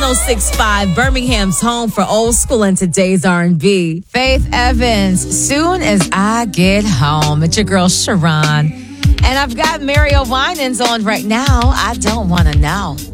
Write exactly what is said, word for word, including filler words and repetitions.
oh six point five, Birmingham's home for old school and today's R and B. Faith Evans, Soon As I Get Home. It's your girl, Sharon. And I've got Mario Winans on right now. I Don't Want to Know.